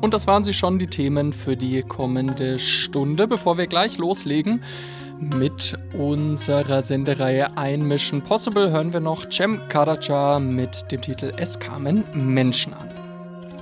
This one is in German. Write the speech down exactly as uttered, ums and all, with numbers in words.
Und das waren sie schon, die Themen für die kommende Stunde. Bevor wir gleich loslegen mit unserer Sendereihe Ein Mission Possible, hören wir noch Cem Karaca mit dem Titel Es kamen Menschen an.